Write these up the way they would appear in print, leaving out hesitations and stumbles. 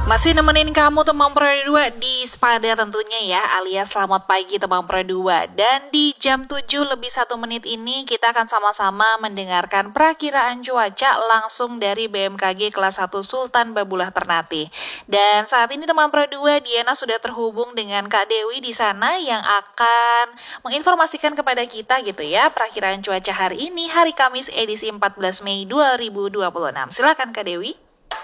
Masih nemenin kamu Teman Pro 2 di Spada tentunya ya, alias selamat pagi Teman Pro 2. Dan di jam 7 lebih 1 menit ini kita akan sama-sama mendengarkan perakiraan cuaca langsung dari BMKG kelas 1 Sultan Babullah Ternate. Dan saat ini Teman Pro 2, Diana sudah terhubung dengan Kak Dewi di sana yang akan menginformasikan kepada kita gitu ya, perakiraan cuaca hari ini, hari Kamis edisi 14 Mei 2026. Silakan Kak Dewi.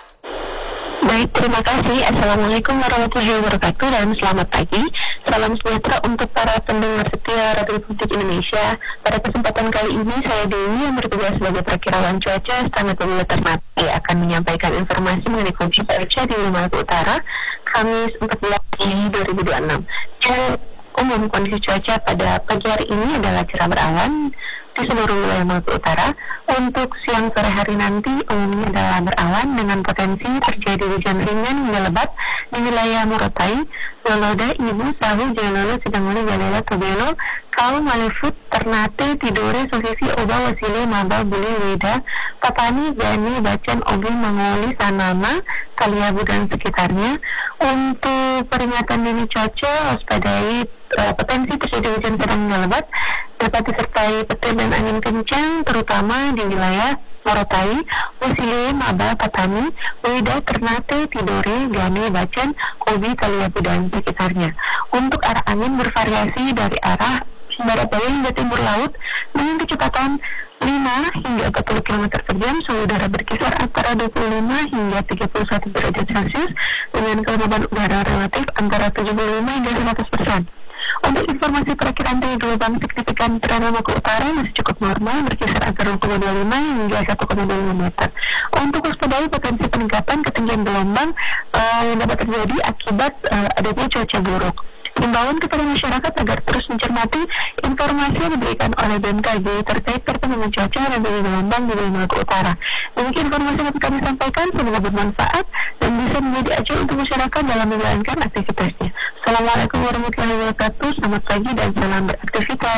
Baik, terima kasih. Assalamualaikum warahmatullahi wabarakatuh dan selamat pagi. Salam sejahtera untuk para pendengar setia Radio Republik Indonesia. Pada kesempatan kali ini saya Dewi yang bertugas sebagai perakirawan cuaca Sultan Babullah Ternate akan menyampaikan informasi mengenai kondisi cuaca di Maluku Utara Kamis 14 Mei 2026. Dan umum kondisi cuaca pada pagi hari ini adalah cerah berawan di seluruh wilayah Maluku Utara. Untuk siang sore hari nanti umumnya adalah berawan dengan potensi terjadi hujan ringan hingga lebat di wilayah Morotai, Loloda, Ibu, Sahu, Jalolo, Sidamuli, Jalela, Tobelo, Kau, Malefut, Ternate, Tidore, Sosisi, Oba, Wasile, Maba, Buli, Weda, Patani, Gani, Bacan, Obi, Mangoli, Sanama, Kaliabu dan sekitarnya. Untuk peringatan dini cuaca, waspadai potensi terjadi hujan sedang hingga lebat dapat disertai petir dan angin kencang terutama di wilayah Morotai, Wasile, Maba, Patani, Weda, Ternate, Tidore, Gani, Bacan, Obi, Kaliabu dan sekitarnya. Untuk arah angin bervariasi dari arah barat daya hingga timur laut dengan kecepatan 5 hingga 40 km per jam. Suhu udara berkisar antara 25 hingga 31 derajat Celcius dengan kelembaban udara relatif antara 75 hingga 100%. Untuk informasi perakiraan tinggi gelombang signifikan perairan Maluku Utara masih cukup normal, berkisar antara 0,25 hingga 1,25 meter. Untuk waspadai potensi peningkatan ketinggian gelombang yang dapat terjadi akibat adanya cuaca buruk. Himbauan kepada masyarakat agar terus mencermati informasi yang diberikan oleh BMKG terkait perkembangan cuaca dan tinggi gelombang di wilayah Maluku Utara. Demikian informasi yang kami sampaikan, semoga bermanfaat dan bisa menjadi acuan untuk masyarakat dalam menjalankan aktivitasnya. Assalamualaikum warahmatullahi wabarakatuh, selamat pagi dan salam beraktivitas.